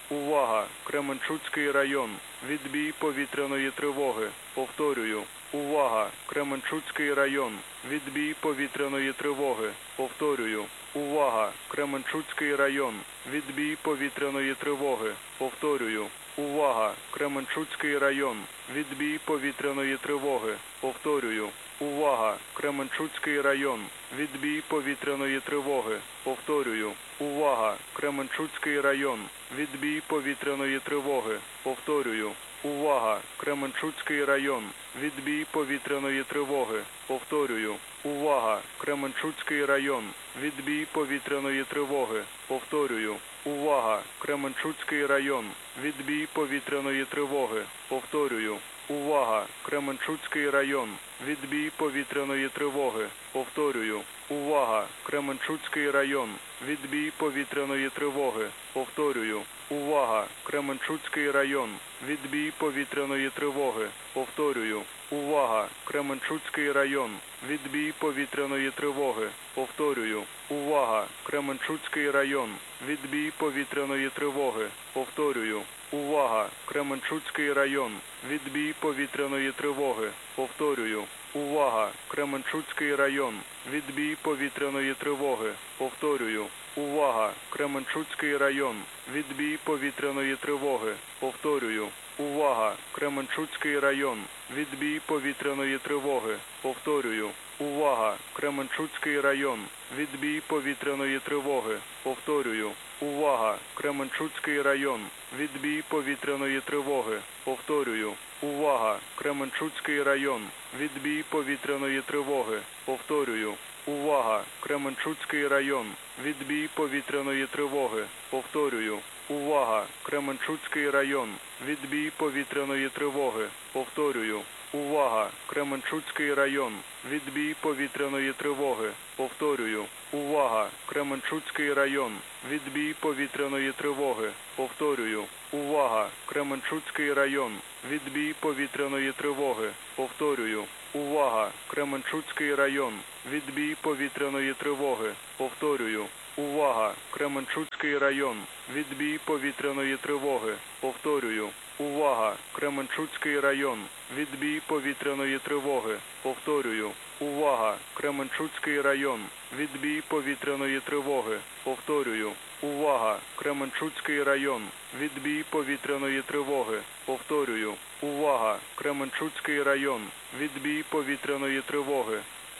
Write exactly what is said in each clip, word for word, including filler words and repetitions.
Увага! Кременчуцький район. Відбій повітряної тривоги. Повторюю. Увага! Кременчуцький район. Відбій повітряної тривоги. Повторюю. Увага! Кременчуцький район. Відбій повітряної тривоги. Повторюю. Увага! Кременчуцький район. Відбій повітряної тривоги. Повторюю. Увага! Кременчуцький район. Відбій повітряної тривоги. Повторюю. Увага! Кременчуцький район. Відбій повітряної тривоги. Повторюю. Увага! Кременчуцький район. Відбій повітряної тривоги. Повторюю. Увага! Кременчуцький район. Відбій повітряної тривоги. Повторюю. Увага! Кременчуцький район. Відбій повітряної тривоги. Повторюю. Увага! Кременчуцький район. Відбій повітряної тривоги. Повторюю. Увага! Кременчуцький район. Відбій повітряної тривоги. Повторюю. Увага! Кременчуцький район. Відбій повітряної тривоги. Повторюю. Увага! Кременчуцький район. Відбій повітряної тривоги. Повторюю. Увага! Кременчуцький район. Відбій повітряної тривоги. Повторюю. Увага! Кременчуцький район. Відбій повітряної тривоги. Повторюю. Увага! Кременчуцький район. Відбій повітряної тривоги. Повторюю. Увага! Кременчуцький район. Відбій повітряної тривоги. Повторюю. Увага! Кременчуцький район. Відбій повітряної тривоги. Повторюю. Увага! Кременчуцький район. Відбій повітряної тривоги. Повторюю. Увага! Кременчуцький район. Відбій повітряної тривоги. Повторюю. Увага! Кременчуцький район. Відбій повітряної тривоги. Повторюю. Увага! Кременчуцький район. Відбій повітряної тривоги. Повторюю. Увага! Кременчуцький район. Відбій повітряної тривоги. Повторюю. Увага! Кременчуцький район. Відбій повітряної тривоги. Повторюю. Увага! Кременчуцький район. Відбій повітряної тривоги. Повторюю. Увага! Кременчуцький район. Відбій повітряної тривоги. Повторюю. Увага! Кременчуцький район. Відбій повітряної тривоги. Повторюю. Увага! Кременчуцький район. Відбій повітряної тривоги. Повторюю. Увага! Кременчуцький район. Відбій повітряної тривоги. Повторюю. Увага! Кременчуцький район. Відбій повітряної тривоги. Повторюю. Увага! Кременчуцький район. Відбій повітряної тривоги. Повторюю. Увага! Кременчуцький район. Відбій повітряної тривоги.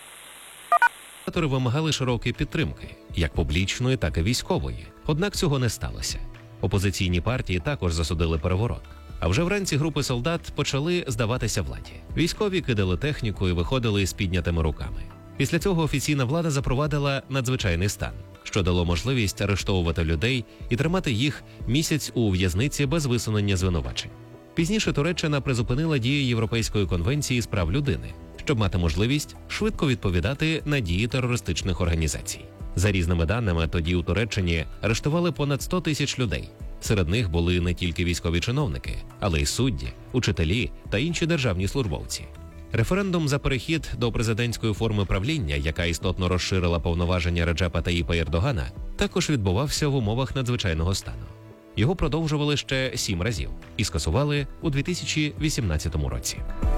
Організатори вимагали широкої підтримки, як публічної, так і військової. Однак цього не сталося. Опозиційні партії також засудили переворот. А вже вранці групи солдат почали здаватися владі. Військові кидали техніку і виходили з піднятими руками. Після цього офіційна влада запровадила надзвичайний стан, що дало можливість арештовувати людей і тримати їх місяць у в'язниці без висунення звинувачень. Пізніше Туреччина призупинила дії Європейської конвенції з прав людини, щоб мати можливість швидко відповідати на дії терористичних організацій. За різними даними, тоді у Туреччині арештували понад сто тисяч людей. Серед них були не тільки військові чиновники, але й судді, учителі та інші державні службовці. Референдум за перехід до президентської форми правління, яка істотно розширила повноваження Реджепа Таїпа Ердогана, також відбувався в умовах надзвичайного стану. Його продовжували ще сім разів і скасували у дві тисячі вісімнадцятому році.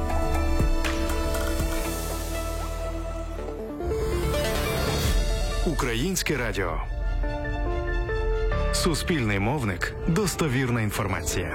Українське радіо. Суспільний мовник. Достовірна інформація.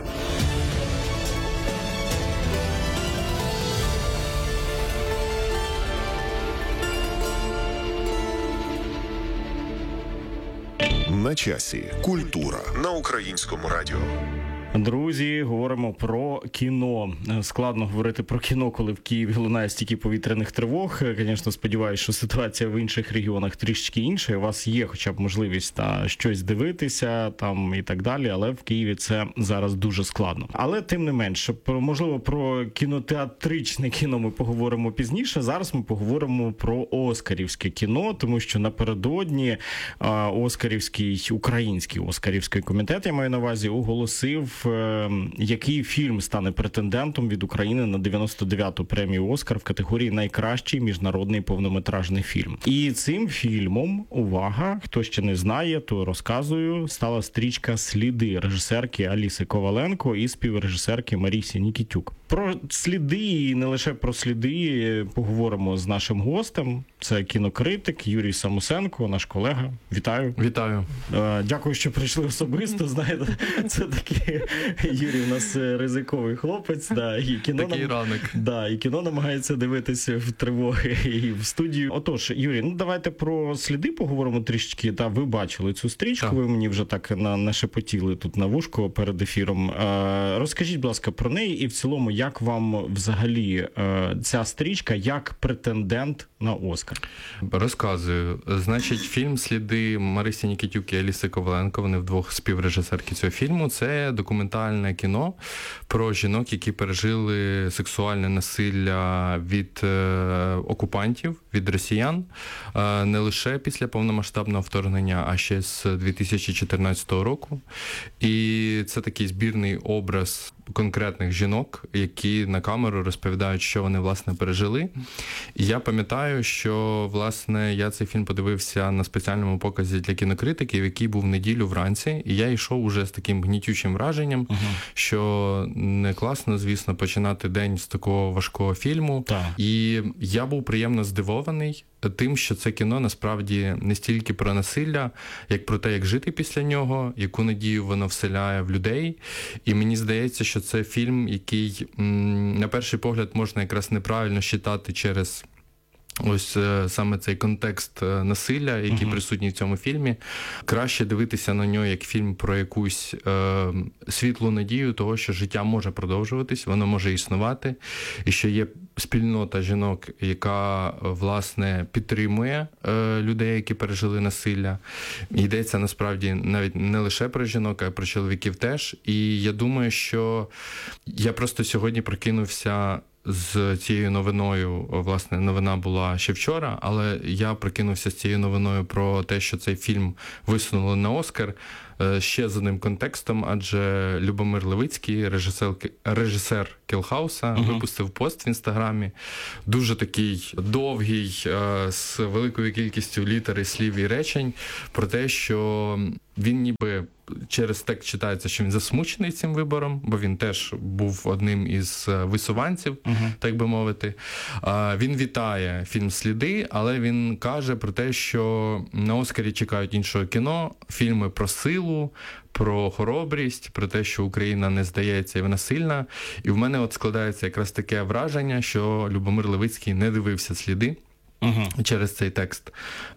На часі. Культура на Українському радіо. Друзі, говоримо про кіно. Складно говорити про кіно, коли в Києві лунає стільки повітряних тривог. Звісно, сподіваюся, що ситуація в інших регіонах трішки інша. У вас є хоча б можливість та щось дивитися там і так далі, але в Києві це зараз дуже складно. Але тим не менше, можливо, про кінотеатричне кіно ми поговоримо пізніше. Зараз ми поговоримо про оскарівське кіно, тому що напередодні Оскарівський, український Оскарівський комітет, я маю на увазі, оголосив е, який фільм стане претендентом від України на дев'яносто дев'яту премію «Оскар» в категорії «Найкращий міжнародний повнометражний фільм». І цим фільмом, увага, хто ще не знає, то розказую, стала стрічка «Сліди» режисерки Аліси Коваленко і співрежисерки Марісі Нікітюк. Про сліди і не лише про сліди поговоримо з нашим гостем. Це кінокритик Юрій Самусенко, наш колега. Вітаю. Вітаю. Дякую, що прийшли особисто. Знаєте, це такий Юрій у нас ризиковий хлопець. Да, і кіно Такий нам... ранок. Да, і кіно намагається дивитися в тривоги і в студію. Отож, Юрій, ну давайте про сліди поговоримо трішечки. Та ви бачили цю стрічку, так. Ви мені вже так на, нашепотіли тут на вушко перед ефіром. Е, розкажіть, будь ласка, про неї і в цілому, як вам взагалі е, ця стрічка як претендент на Оскар? Розказую. Значить, фільм «Сліди» Марисі Нікітюк і Аліси Коваленко, вони вдвох співрежисерки цього фільму. Це документальне кіно про жінок, які пережили сексуальне насилля від е, окупантів, від росіян, е, не лише після повномасштабного вторгнення, а ще з дві тисячі чотирнадцятого року. І це такий збірний образ конкретних жінок, які на камеру розповідають, що вони, власне, пережили. І я пам'ятаю, що, власне, я цей фільм подивився на спеціальному показі для кінокритиків, який був в неділю вранці, і я йшов уже з таким гнітючим враженням, uh-huh. що не класно, звісно, починати день з такого важкого фільму. Так. І я був приємно здивований тим, що це кіно насправді не стільки про насилля, як про те, як жити після нього, яку надію воно вселяє в людей. І мені здається, що це фільм, який, на перший погляд, можна якраз неправильно читати через ось саме цей контекст насилля, який uh-huh. присутній в цьому фільмі. Краще дивитися на нього як фільм про якусь е, світлу надію того, що життя може продовжуватись, воно може існувати, і що є спільнота жінок, яка, власне, підтримує е, людей, які пережили насилля. І йдеться, насправді, навіть не лише про жінок, а й про чоловіків теж. І я думаю, що я просто сьогодні прокинувся з цією новиною, власне, новина була ще вчора, але я прокинувся з цією новиною про те, що цей фільм висунули на Оскар, ще з одним контекстом, адже Любомир Левицький, режисер, режисер Кілхауса, uh-huh. випустив пост в Інстаграмі, дуже такий довгий, з великою кількістю літер і слів і речень, про те, що він ніби через текст читається, що він засмучений цим вибором, бо він теж був одним із висуванців, uh-huh. так би мовити. Він вітає фільм «Сліди», але він каже про те, що на Оскарі чекають іншого кіно, фільми про силу, про хоробрість, про те, що Україна не здається і вона сильна. І в мене от складається якраз таке враження, що Любомир Левицький не дивився «Сліди» uh-huh. через цей текст.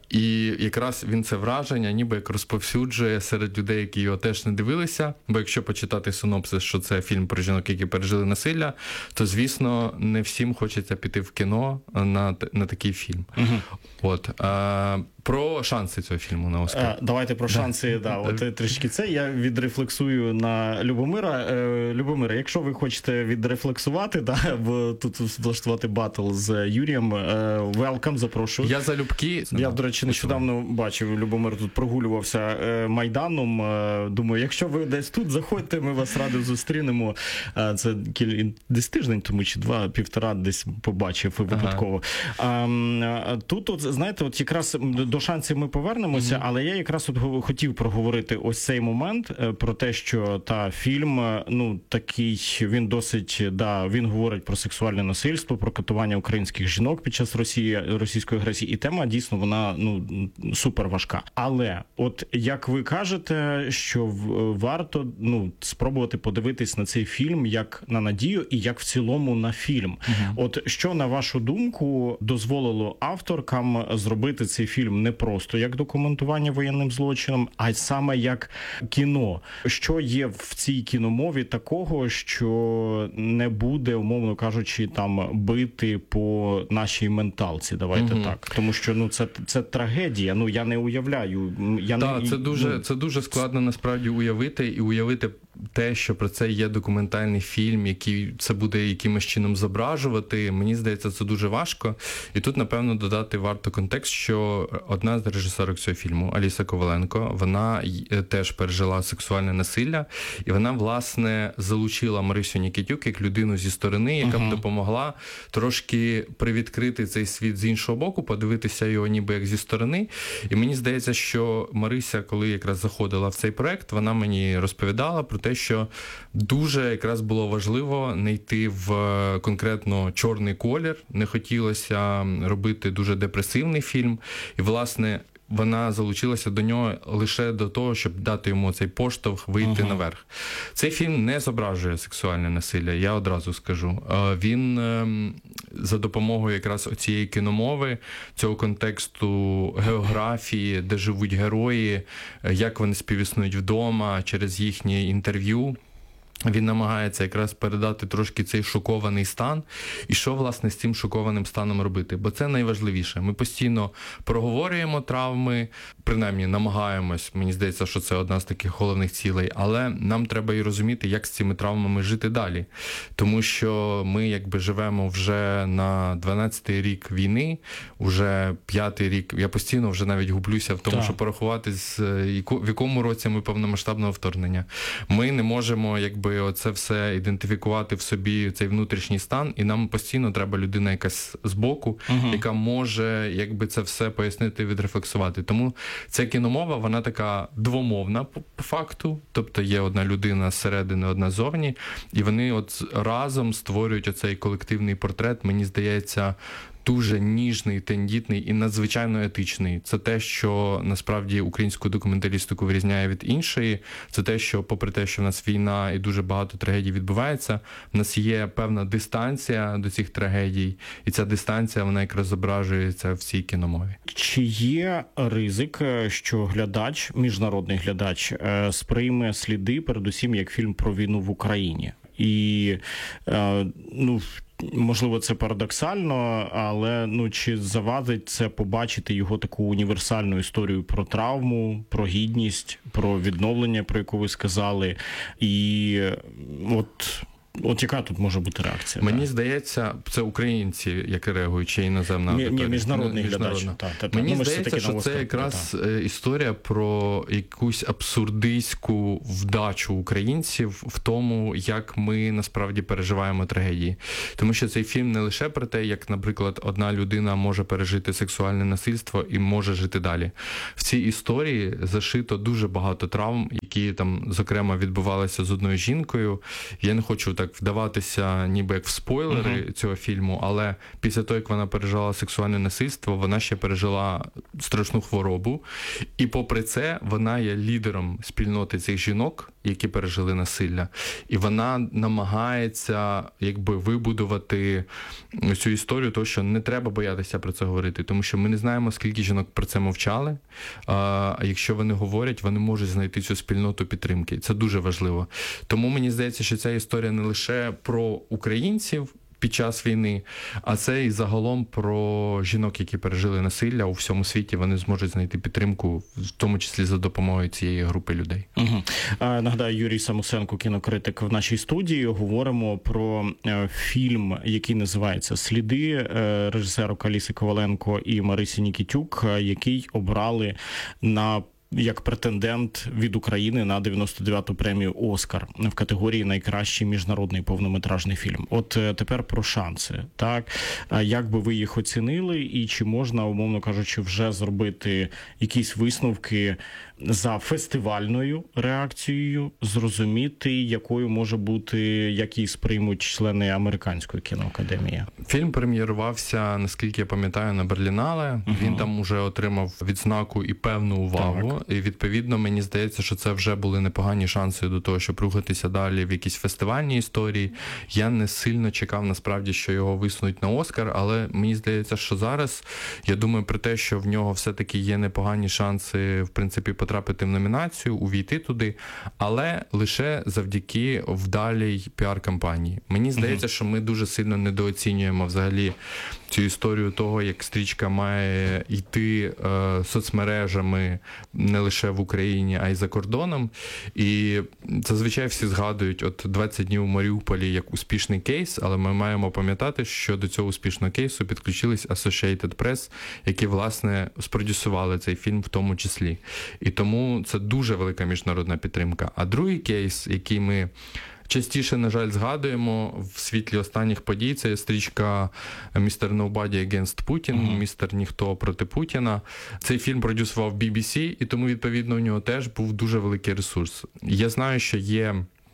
І якраз він це враження ніби як розповсюджує серед людей, які його теж не дивилися. Бо якщо почитати синопсис, що це фільм про жінок, які пережили насилля, то, звісно, не всім хочеться піти в кіно на, на такий фільм. Угу. От. А, про шанси цього фільму на Оскар. А, давайте про шанси, да, от трішки це. Я відрефлексую на Любомира. Е, Любомира, якщо ви хочете відрефлексувати, да, в, тут влаштувати батл з Юрієм, е, welcome, запрошую. Я залюбки. Я, до речі, нещодавно бачив, Любомир тут прогулювався е, Майданом. Е, думаю, якщо ви десь тут заходьте, ми вас радо зустрінемо. Е, це кіль... десь тиждень тому чи два, півтора десь побачив випадково. Ага. А, тут, от, знаєте, от якраз до шансів ми повернемося, mm-hmm. але я якраз от хотів проговорити ось цей момент про те, що та фільм, ну, такий, він досить, да, він говорить про сексуальне насильство, про катування українських жінок під час Росії, російської агресії, і тема дійсно, вона, ну, супер важка. Але, от, як ви кажете, що варто, ну, спробувати подивитись на цей фільм як на надію і як в цілому на фільм. Mm-hmm. От, що, на вашу думку, дозволило авторкам зробити цей фільм не просто як документування воєнним злочином, а саме як кіно? Що є в цій кіномові такого, що не буде, умовно кажучи, там бити по нашій менталці, давайте mm-hmm. так. Тому що, ну, це, це трагедія, ну, я не уявляю. Я так, не... це дуже, ну... це дуже складно насправді уявити, і уявити те, що про це є документальний фільм, який це буде якимось чином зображувати, мені здається, це дуже важко. І тут, напевно, додати варто контекст, що одна з режисерок цього фільму, Аліса Коваленко, вона теж пережила сексуальне насилля, і вона, власне, залучила Марисю Нікітюк як людину зі сторони, яка uh-huh. б допомогла трошки привідкрити цей світ з іншого боку, подивитися його ніби як зі сторони. І мені здається, що Марися, коли якраз заходила в цей проект, вона мені розповідала про те, що дуже якраз було важливо не йти в конкретно чорний колір, не хотілося робити дуже депресивний фільм. І, власне, вона залучилася до нього лише до того, щоб дати йому цей поштовх вийти uh-huh. наверх. Цей фільм не зображує сексуальне насилля, я одразу скажу. Він за допомогою якраз цієї кіномови, цього контексту географії, де живуть герої, як вони співіснують вдома, через їхні інтерв'ю, він намагається якраз передати трошки цей шокований стан. І що, власне, з цим шокованим станом робити? Бо це найважливіше. Ми постійно проговорюємо травми, принаймні намагаємось, мені здається, що це одна з таких головних цілей, але нам треба і розуміти, як з цими травмами жити далі. Тому що ми якби живемо вже на дванадцятий рік війни, вже п'ятий рік, я постійно вже навіть гублюся в тому, так. що порахувати, в якому році ми повномасштабного вторгнення. Ми не можемо якби оце все ідентифікувати в собі, цей внутрішній стан, і нам постійно треба людина якась збоку, uh-huh. яка може якби це все пояснити, відрефлексувати. Тому ця кіномова, вона така двомовна по, по факту, тобто є одна людина зсередини, одна ззовні, і вони от разом створюють оцей колективний портрет, мені здається, дуже ніжний, тендітний і надзвичайно етичний. Це те, що насправді українську документалістику вирізняє від іншої. Це те, що попри те, що в нас війна і дуже багато трагедій відбувається, в нас є певна дистанція до цих трагедій, і ця дистанція, вона якраз зображується в цій кіномові. Чи є ризик, що глядач, міжнародний глядач, сприйме «Сліди» передусім як фільм про війну в Україні? І, ну, можливо, це парадоксально, але ну чи завадить це побачити його таку універсальну історію про травму, про гідність, про відновлення, про яку ви сказали, і от... От яка тут може бути реакція? Мені так? здається, це українці, які реагують, чи іноземна аудиторія. Мі- міжнародний глядач. Та, та, та. Мені ну, здається, що це якраз та. історія про якусь абсурдистську вдачу українців в тому, як ми насправді переживаємо трагедії. Тому що цей фільм не лише про те, як, наприклад, одна людина може пережити сексуальне насильство і може жити далі. В цій історії зашито дуже багато травм, які там, зокрема, відбувалися з одною жінкою. Я не хочу так вдаватися ніби як в спойлери uh-huh. цього фільму, але після того, як вона пережила сексуальне насильство, вона ще пережила страшну хворобу. І попри це, вона є лідером спільноти цих жінок, які пережили насилля. І вона намагається якби вибудувати цю історію, того, що не треба боятися про це говорити, тому що ми не знаємо, скільки жінок про це мовчали, а якщо вони говорять, вони можуть знайти цю спільноту підтримки. Це дуже важливо. Тому мені здається, що ця історія не лише про українців під час війни, а це і загалом про жінок, які пережили насилля у всьому світі, вони зможуть знайти підтримку, в тому числі за допомогою цієї групи людей. Угу. А, нагадаю, Юрій Самусенко, кінокритик в нашій студії. Говоримо про е, фільм, який називається «Сліди», е, режисерок Аліси Коваленко і Марисі Нікітюк, е, який обрали на як претендент від України на дев'яносто дев'яту премію «Оскар» в категорії «Найкращий міжнародний повнометражний фільм». От тепер про шанси, так? Як би ви їх оцінили і чи можна, умовно кажучи, вже зробити якісь висновки за фестивальною реакцією, зрозуміти, якою може бути, як її сприймуть члени Американської кіноакадемії? Фільм прем'єрувався, наскільки я пам'ятаю, на Берлінале. Угу. Він там уже отримав відзнаку і певну увагу. Так. І, відповідно, мені здається, що це вже були непогані шанси до того, щоб рухатися далі в якісь фестивальні історії. Я не сильно чекав, насправді, що його висунуть на Оскар, але мені здається, що зараз, я думаю про те, що в нього все-таки є непогані шанси, в принципі, потрапити в номінацію, увійти туди, але лише завдяки вдалій піар-кампанії. Мені здається, що ми дуже сильно недооцінюємо взагалі цю історію того, як стрічка має йти е, соцмережами не лише в Україні, а й за кордоном. І зазвичай всі згадують от двадцять днів у Маріуполі як успішний кейс, але ми маємо пам'ятати, що до цього успішного кейсу підключились Associated Press, які, власне, спродюсували цей фільм в тому числі. І тому це дуже велика міжнародна підтримка. А другий кейс, який ми частіше, на жаль, згадуємо в світлі останніх подій, це стрічка «Містер Nobody Against Putin», uh-huh. «Містер Ніхто проти Путіна». Цей фільм продюсував бі бі сі, і тому, відповідно, у нього теж був дуже великий ресурс. Я знаю, що є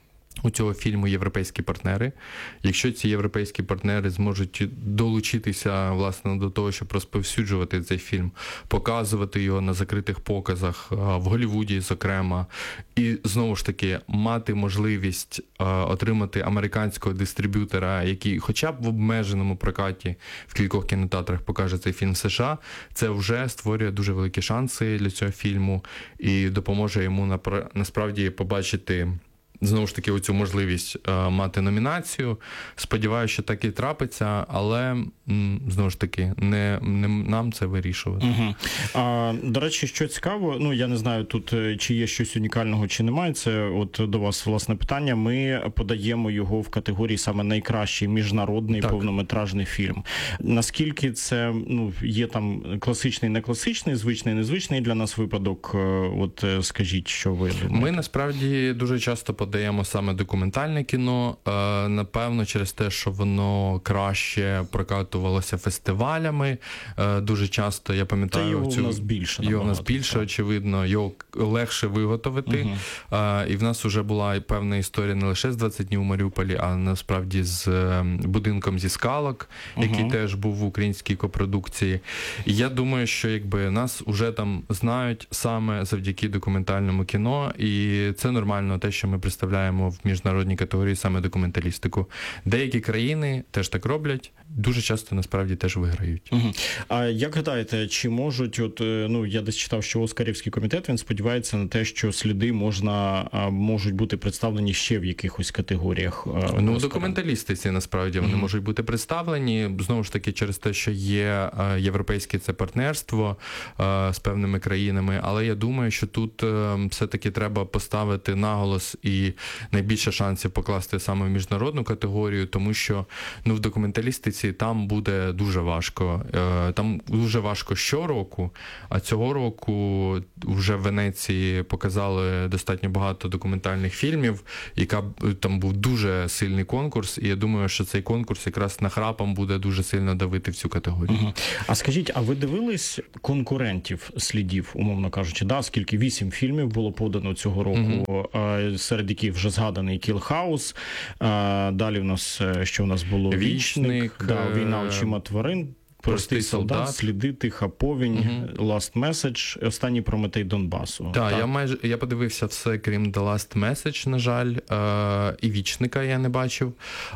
у цього фільму європейські партнери. Якщо ці європейські партнери зможуть долучитися, власне, до того, щоб розповсюджувати цей фільм, показувати його на закритих показах в Голлівуді, зокрема, і, знову ж таки, мати можливість отримати американського дистриб'ютора, який хоча б в обмеженому прокаті в кількох кінотеатрах покаже цей фільм в США, це вже створює дуже великі шанси для цього фільму і допоможе йому насправді побачити, знову ж таки, оцю можливість е, мати номінацію. Сподіваюся, що так і трапиться, але, м, знову ж таки, не, не нам це вирішувати. Угу. А, до речі, що цікаво, ну, я не знаю тут, чи є щось унікального, чи немає, це от до вас, власне, питання. Ми подаємо його в категорії саме найкращий міжнародний так. повнометражний фільм. Наскільки це, ну, є там класичний, не класичний, звичний, незвичний для нас випадок? От скажіть, що ви думаєте? Ми, насправді, дуже часто подаємо саме документальне кіно, напевно, через те, що воно краще прокатувалося фестивалями. Дуже часто, я пам'ятаю, Та його цю... у нас більше. Його у нас набагато, більше, так. очевидно, його легше виготовити. Угу. І в нас вже була певна історія не лише з двадцять днів у Маріуполі, а насправді з будинком зі скалок, який угу. теж був в українській копродукції. І я думаю, що якби нас вже там знають саме завдяки документальному кіно, і це нормально, те, що ми представляємо в міжнародній категорії саме документалістику. Деякі країни теж так роблять, дуже часто насправді теж виграють. Угу. А як гадаєте, чи можуть, от, ну, я десь читав, що Оскарівський комітет, він сподівається на те, що сліди можна, можуть бути представлені ще в якихось категоріях? Ну, у документалістиці, насправді, вони угу. можуть бути представлені, знову ж таки, через те, що є європейське це партнерство з певними країнами, але я думаю, що тут все-таки треба поставити наголос і найбільше шансів покласти саме в міжнародну категорію, тому що, ну, в документалістиці там буде дуже важко. Там дуже важко щороку, а цього року вже в Венеції показали достатньо багато документальних фільмів, яка там був дуже сильний конкурс, і я думаю, що цей конкурс якраз нахрапом буде дуже сильно давити в цю категорію. Угу. А скажіть, а ви дивились конкурентів слідів, умовно кажучи, да, скільки вісім фільмів було подано цього року, угу. серед яких вже згаданий Kill House, далі в нас, що в нас було? Вічник, Вічник да, Війна очима тварин, Простий солдат, солдат, Сліди, Тиха повінь, угу. Last Message, Останній Прометей Донбасу. Так, так, я майже я подивився все, крім The Last Message, на жаль, е- і Вічника я не бачив,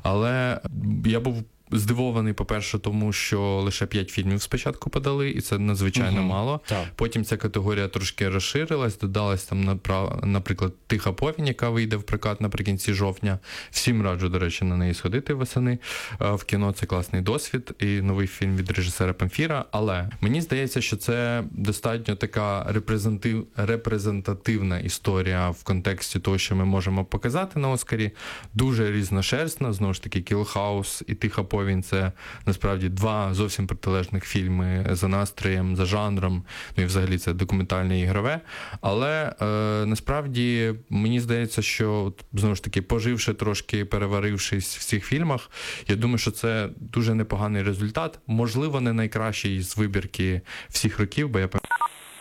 але я був здивований, по-перше, тому що лише п'ять фільмів спочатку подали, і це надзвичайно uh-huh. мало. Так. Потім ця категорія трошки розширилась, додалась там, наприклад, Тиха повінь, яка вийде в прокат наприкінці жовтня. Всім раджу, до речі, на неї сходити восени в кіно. Це класний досвід і новий фільм від режисера Памфіра. Але мені здається, що це достатньо така репрезентатив... репрезентативна історія в контексті того, що ми можемо показати на Оскарі. Дуже різношерстна, знову ж таки, Kill House і Тиха повінь. Він це насправді два зовсім протилежних фільми за настроєм, за жанром, ну і взагалі це документальне і ігрове. Але е, насправді мені здається, що знову ж таки, поживши трошки, переварившись в цих фільмах, я думаю, що це дуже непоганий результат. Можливо, не найкращий з вибірки всіх років, бо я пам'ятаю.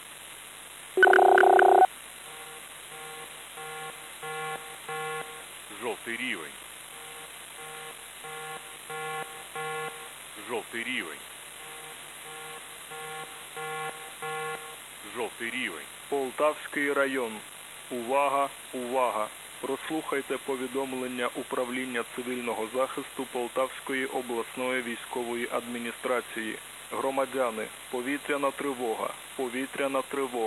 Жовтий рівень. Жовтий рівень. Жовтий рівень. Полтавський район. Увага, увага. Прослухайте повідомлення Управління цивільного захисту Полтавської обласної військової адміністрації. Громадяни, повітряна тривога, повітряна тривога.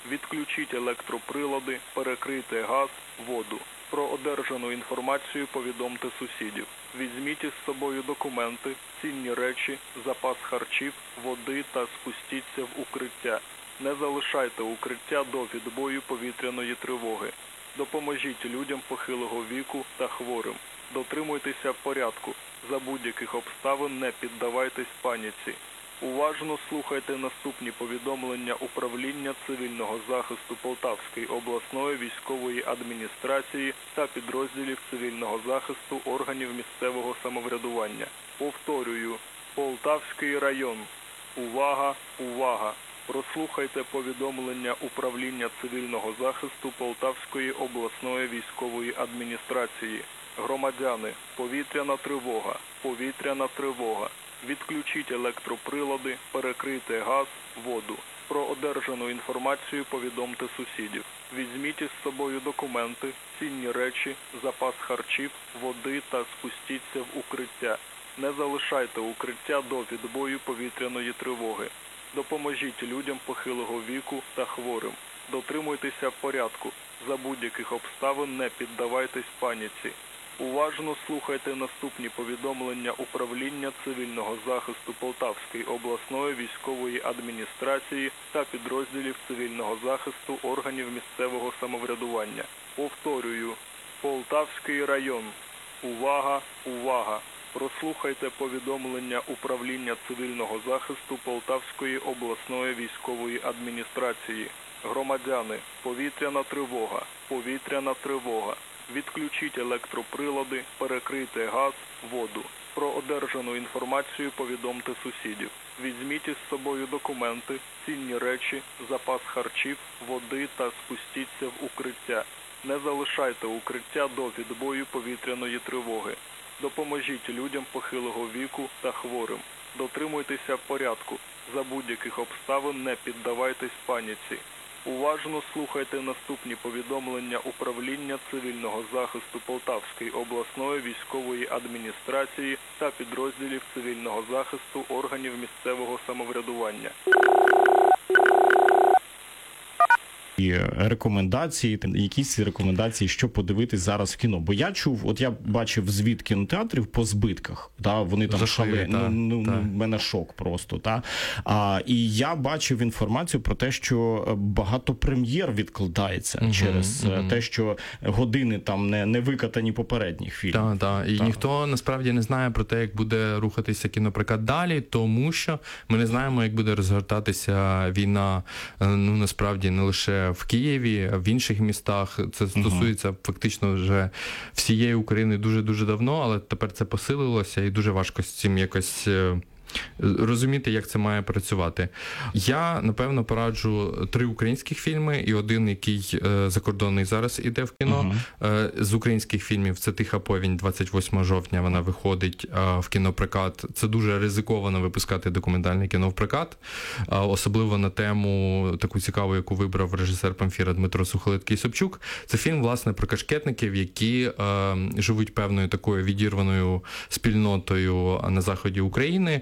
Відключіть електроприлади, перекрийте газ, воду. Про одержану інформацію повідомте сусідів. Візьміть із собою документи, цінні речі, запас харчів, води та спустіться в укриття. Не залишайте укриття до відбою повітряної тривоги. Допоможіть людям похилого віку та хворим. Дотримуйтеся порядку. За будь-яких обставин не піддавайтесь паніці. Уважно слухайте наступні повідомлення Управління цивільного захисту Полтавської обласної військової адміністрації та підрозділів цивільного захисту органів місцевого самоврядування. Повторюю, Полтавський район. Увага, увага! Прослухайте повідомлення Управління цивільного захисту Полтавської обласної військової адміністрації. Громадяни, повітряна тривога, повітряна тривога. Відключіть електроприлади, перекрийте газ, воду. Про одержану інформацію повідомте сусідів. Візьміть із собою документи, цінні речі, запас харчів, води та спустіться в укриття. Не залишайте укриття до відбою повітряної тривоги. Допоможіть людям похилого віку та хворим. Дотримуйтеся порядку. За будь-яких обставин не піддавайтесь паніці. Уважно слухайте наступні повідомлення Управління цивільного захисту Полтавської обласної військової адміністрації та підрозділів цивільного захисту органів місцевого самоврядування. Повторюю, Полтавський район. Увага, увага! Прослухайте повідомлення Управління цивільного захисту Полтавської обласної військової адміністрації. Громадяни, повітряна тривога, повітряна тривога. Відключіть електроприлади, перекрийте газ, воду. Про одержану інформацію повідомте сусідів. Візьміть із собою документи, цінні речі, запас харчів, води та спустіться в укриття. Не залишайте укриття до відбою повітряної тривоги. Допоможіть людям похилого віку та хворим. Дотримуйтеся порядку. За будь-яких обставин не піддавайтесь паніці. Уважно слухайте наступні повідомлення Управління цивільного захисту Полтавської обласної військової адміністрації та підрозділів цивільного захисту органів місцевого самоврядування. І рекомендації, якісь рекомендації, що подивитись зараз в кіно. Бо я чув, от я бачив звіт кінотеатрів по збитках. Та, вони там шалені. Ну, ну, ну, в мене шок просто. Та. А, і я бачив інформацію про те, що багато прем'єр відкладається угу, через угу. те, що години там не, не викатані попередніх фільмів. Так, так. І та. ніхто насправді не знає про те, як буде рухатися кінопрокат далі, тому що ми не знаємо, як буде розгортатися війна, ну, насправді, не лише в Києві, в інших містах. Це стосується uh-huh. фактично вже всієї України дуже-дуже давно, але тепер це посилилося і дуже важко з цим якось розуміти, як це має працювати. Я, напевно, пораджу три українських фільми і один, який е, закордонний зараз іде в кіно. Uh-huh. Е, з українських фільмів це «Тиха повінь», двадцять восьмого жовтня вона виходить е, в кінопрокат. Це дуже ризиковано випускати документальне кіно в прокат, е, особливо на тему таку цікаву, яку вибрав режисер Памфіра Дмитро Сухолиткий-Собчук. Це фільм, власне, про кашкетників, які е, живуть певною такою відірваною спільнотою на заході України.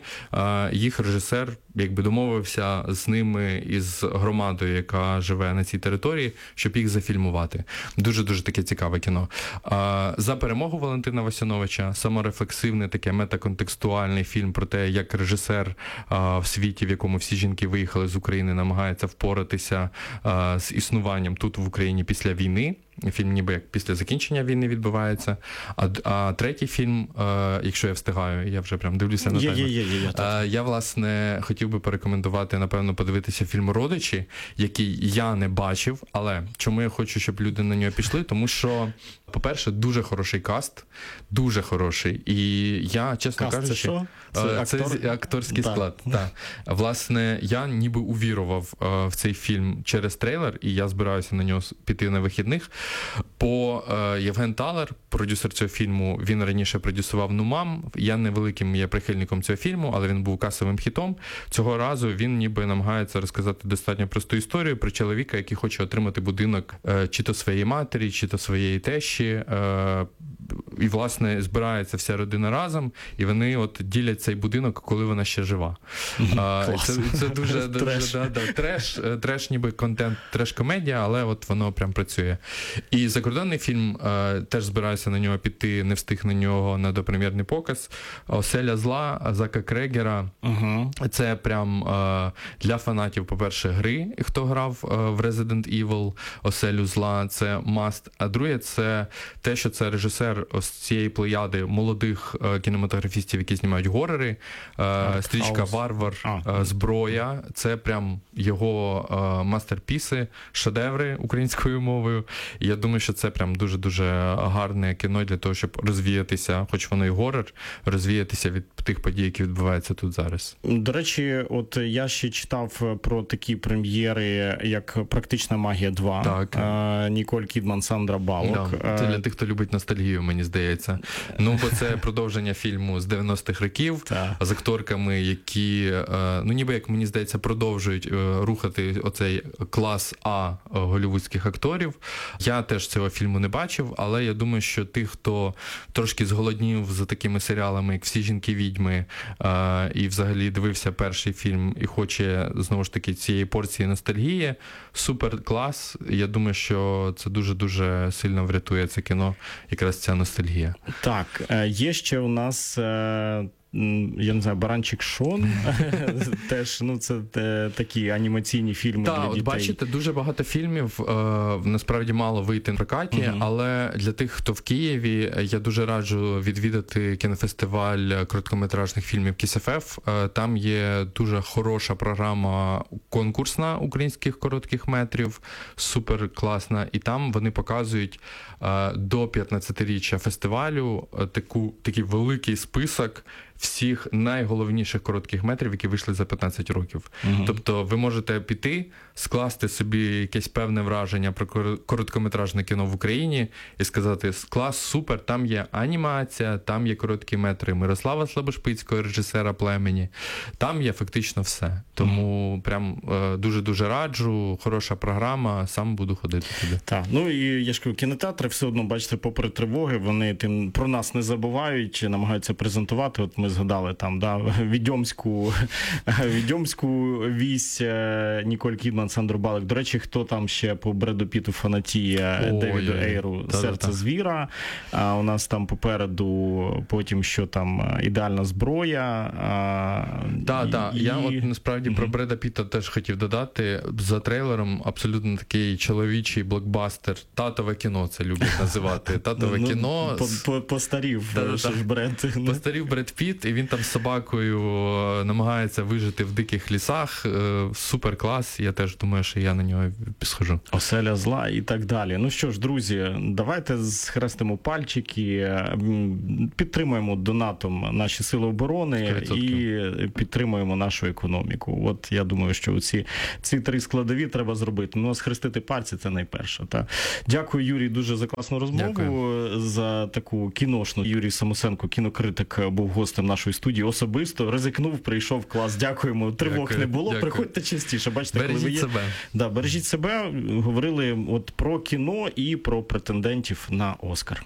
Їх режисер якби домовився з ними і з громадою, яка живе на цій території, щоб їх зафільмувати. Дуже-дуже таке цікаве кіно. «За перемогу» Валентина Васяновича, саморефлексивний, таке метаконтекстуальний фільм про те, як режисер в світі, в якому всі жінки виїхали з України, намагається впоратися з існуванням тут в Україні після війни. Фільм ніби як після закінчення війни відбувається. А, а третій фільм, е, якщо я встигаю, я вже прям дивлюся на таймер. Є, є, є, є, е, я, власне, хотів би порекомендувати, напевно, подивитися фільм «Родичі», який я не бачив, але чому я хочу, щоб люди на нього пішли? Тому що, по-перше, дуже хороший каст, дуже хороший. І я, чесно каст кажучи, це, це, це актор? акторський так. склад. Так. Власне, я ніби увірував е, в цей фільм через трейлер, і я збираюся на нього піти на вихідних. По е, Євген Талер, продюсер цього фільму, він раніше продюсував «Нумам». Я невеликим є прихильником цього фільму, але він був касовим хітом. Цього разу він ніби намагається розказати достатньо просту історію про чоловіка, який хоче отримати будинок е, чи то своєї матері, чи то своєї тещі. Е, і, власне, збирається вся родина разом, і вони от ділять цей будинок, коли вона ще жива. А, це, це дуже, дуже треш. Да, да, треш, треш ніби контент, треш-комедія, але от воно прям працює. І закордонний фільм, е, теж збираюся на нього піти, не встиг на нього на допрем'єрний показ. «Оселя зла» Зака Крегера. Угу. Це прям е, для фанатів, по-перше, гри, хто грав е, в Resident Evil, «Оселю зла», це must. А друге, це те, що це режисер ось цієї плеяди молодих е, кінематографістів, які знімають горори. Е, стрічка «Варвар», е, «Зброя». Це прям його е, мастерпіси, шедеври українською мовою. І я думаю, що це прям дуже-дуже гарне кіно для того, щоб розвіятися, хоч воно і горор, розвіятися від тих подій, які відбуваються тут зараз. До речі, от я ще читав про такі прем'єри, як «Практична магія два», Так. е, Ніколь Кідман, Сандра Баллок. Да, це для тих, хто любить ностальгію, мені здається. Ну, бо це продовження фільму з дев'яностих років, Так. з акторками, які, ну, ніби, як мені здається, продовжують рухати оцей клас А голлівудських акторів. Я теж цього фільму не бачив, але я думаю, що тих, хто трошки зголоднів за такими серіалами, як «Всі жінки-відьми», і взагалі дивився перший фільм і хоче, знову ж таки, цієї порції ностальгії, супер клас. Я думаю, що це дуже-дуже сильно врятує це кіно, якраз ця ностальгія. Так, є ще у нас, я не знаю, «Баранчик Шон», теж, ну, це такі анімаційні фільми Так, для от дітей. бачите, дуже багато фільмів, е, насправді мало вийти на прокаті, Угу. але для тих, хто в Києві, я дуже раджу відвідати кінофестиваль короткометражних фільмів КіС-еф. Е, там є дуже хороша програма конкурсна українських коротких метрів, супер класна, і там вони показують е, до п'ятнадцятиріччя фестивалю е, таку, такий великий список всіх найголовніших коротких метрів, які вийшли за п'ятнадцять років. Угу. Тобто ви можете піти, скласти собі якесь певне враження про короткометражне кіно в Україні і сказати: клас, супер, там є анімація, там є короткі метри Мирослава Слабошпицького, режисера «Племені», там є фактично все. Тому угу. прям е, дуже-дуже раджу, хороша програма, сам буду ходити туди. Так, ну і я ж кажу, кінотеатри все одно, бачите, попри тривоги, вони тим про нас не забувають, намагаються презентувати. От ми згадали там, да, відьомську, відьомську вісь Ніколь Кідман, Сандра Баллок. До речі, хто там ще по Бреду Піту фанатіє, Девіду Ейру «Серце звіра». А у нас там попереду потім, що там, «Ідеальна зброя». Так, так. І... Я от насправді про Бреда Піта теж хотів додати. За трейлером абсолютно такий чоловічий блокбастер. Татове кіно це люблять називати. Татове ну, кіно. По, по, постарів да, ж Бред. Постарів Бред Піт, і він там з собакою намагається вижити в диких лісах. Супер клас. Я теж думаю, що я на нього схожу. «Оселя зла» і так далі. Ну що ж, друзі, давайте схрестимо пальчики, підтримуємо донатом наші сили оборони сто відсотків. І підтримуємо нашу економіку. От я думаю, що ці, ці три складові треба зробити. Ну, а схрестити пальці – це найперше. Та? Дякую, Юрій, дуже за класну розмову. Дякую. За таку кіношну. Юрій Самосенко, кінокритик, був гостем нашої студії. Особисто ризикнув, прийшов, клас. Дякуємо. Тривог Дякую. не було. Дякую. Приходьте частіше. Бачите, бережіть коли ви є. себе. Да, бережіть себе. Говорили от про кіно і про претендентів на Оскар.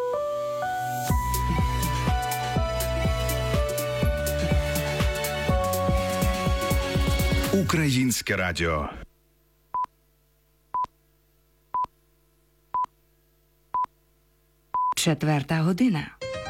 Українське радіо. Четверта година.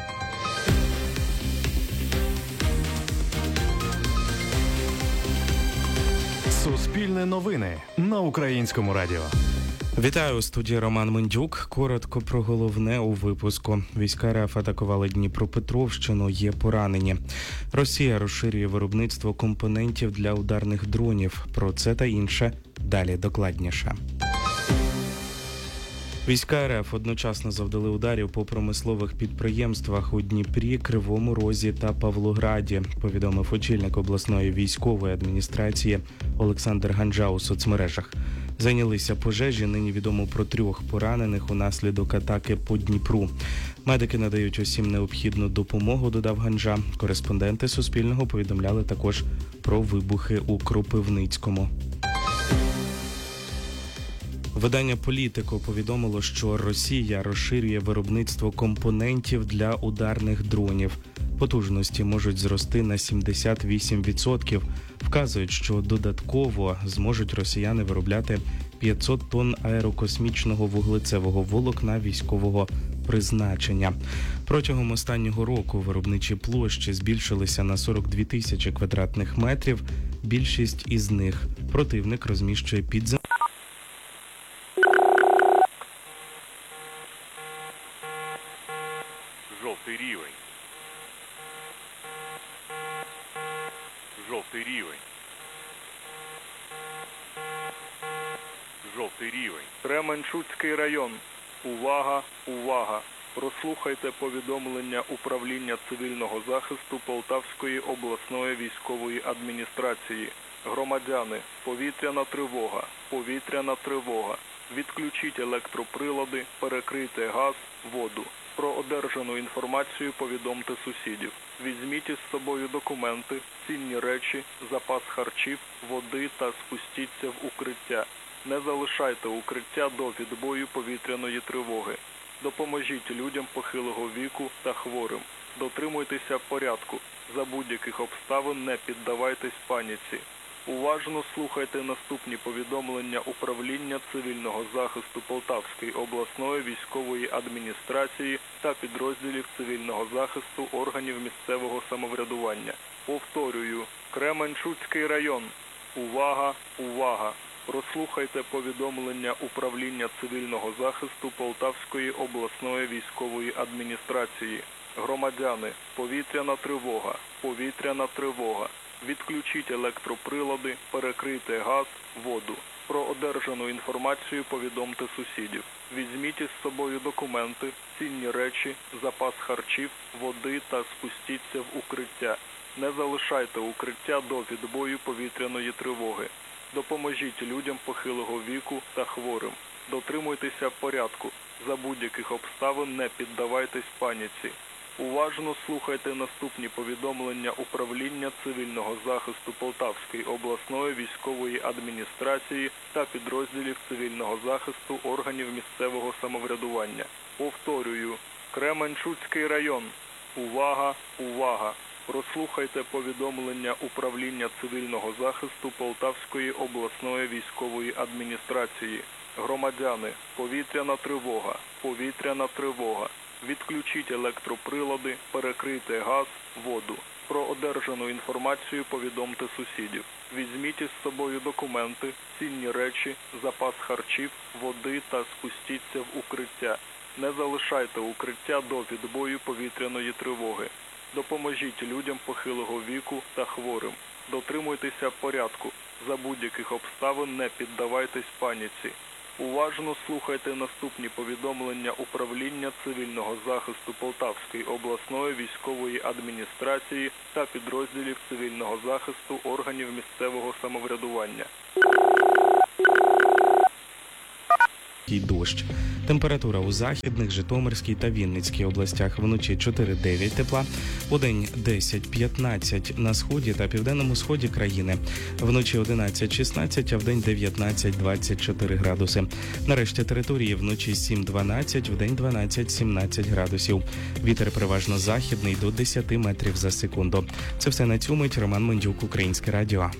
Суспільне новини на Українському радіо. Вітаю, у студії Роман Мендюк. Коротко про головне у випуску. Війська РФ атакували Дніпропетровщину, є поранені. Росія розширює виробництво компонентів для ударних дронів. Про це та інше далі докладніше. Війська РФ одночасно завдали ударів по промислових підприємствах у Дніпрі, Кривому Розі та Павлограді, повідомив очільник обласної військової адміністрації Олександр Ганджа у соцмережах. Зайнялися пожежі, нині відомо про трьох поранених унаслідок атаки по Дніпру. Медики надають усім необхідну допомогу, додав Ганджа. Кореспонденти Суспільного повідомляли також про вибухи у Кропивницькому. Видання «Політико» повідомило, що Росія розширює виробництво компонентів для ударних дронів. Потужності можуть зрости на сімдесят вісім відсотків. Вказують, що додатково зможуть росіяни виробляти п'ятсот тонн аерокосмічного вуглецевого волокна військового призначення. Протягом останнього року виробничі площі збільшилися на сорок дві тисячі квадратних метрів. Більшість із них противник розміщує під землею. Жовтий рівень. Жовтий рівень. Жовтий рівень. Кременчуцький район. Увага, увага! Прослухайте повідомлення Управління цивільного захисту Полтавської обласної військової адміністрації. Громадяни, повітряна тривога, повітряна тривога. Відключіть електроприлади, перекрийте газ, воду. Про одержану інформацію повідомте сусідів. Візьміть із собою документи, цінні речі, запас харчів, води та спустіться в укриття. Не залишайте укриття до відбою повітряної тривоги. Допоможіть людям похилого віку та хворим. Дотримуйтеся порядку. За будь-яких обставин не піддавайтесь паніці. Уважно слухайте наступні повідомлення Управління цивільного захисту Полтавської обласної військової адміністрації та підрозділів цивільного захисту органів місцевого самоврядування. Повторюю, Кременчуцький район. Увага, увага! Прослухайте повідомлення Управління цивільного захисту Полтавської обласної військової адміністрації. Громадяни, повітряна тривога, повітряна тривога. Відключіть електроприлади, перекрийте газ, воду. Про одержану інформацію повідомте сусідів. Візьміть із собою документи, цінні речі, запас харчів, води та спустіться в укриття. Не залишайте укриття до відбою повітряної тривоги. Допоможіть людям похилого віку та хворим. Дотримуйтеся порядку. За будь-яких обставин не піддавайтесь паніці. Уважно слухайте наступні повідомлення Управління цивільного захисту Полтавської обласної військової адміністрації та підрозділів цивільного захисту органів місцевого самоврядування. Повторюю, Кременчуцький район. Увага, увага! Прослухайте повідомлення Управління цивільного захисту Полтавської обласної військової адміністрації. Громадяни, повітряна тривога, повітряна тривога. Відключіть електроприлади, перекрийте газ, воду. Про одержану інформацію повідомте сусідів. Візьміть із собою документи, цінні речі, запас харчів, води та спустіться в укриття. Не залишайте укриття до відбою повітряної тривоги. Допоможіть людям похилого віку та хворим. Дотримуйтеся порядку. За будь-яких обставин не піддавайтесь паніці. Уважно слухайте наступні повідомлення Управління цивільного захисту Полтавської обласної військової адміністрації та підрозділів цивільного захисту органів місцевого самоврядування. Дощ. Температура у Західних, Житомирській та Вінницькій областях вночі чотири-дев'ять тепла, удень десять-п'ятнадцять на сході та південному сході країни. Вночі одинадцять-шістнадцять, а вдень дев'ятнадцять-двадцять чотири градуси. На решті території вночі сім-дванадцять, вдень дванадцять-сімнадцять градусів. Вітер переважно західний до десять метрів за секунду. Це все на цю мить. Роман Мендюк, Українське радіо.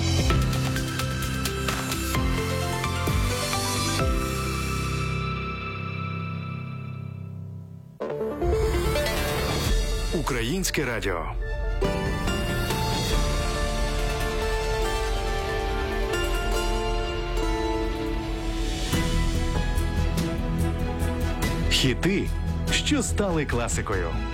Українське радіо. Хіти, що стали класикою.